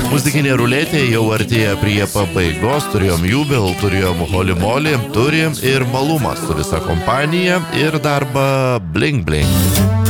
Muzikinė ruletė jau artėja prie pabaigos, turėjom Jubel, turėjom Holy Moly, turim ir Malumą su visa kompanija ir darbą Bling Bling.